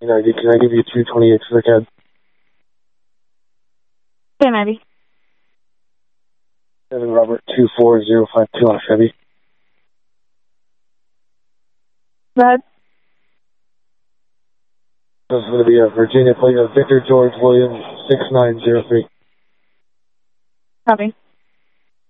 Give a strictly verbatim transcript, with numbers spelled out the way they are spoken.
ninety, can I give you two twenty-eight for the cab? Okay, maybe. seven Robert two four zero five two on Chevy. Go ahead. This is going to be a Virginia plate of Victor George Williams six nine zero three. Copy.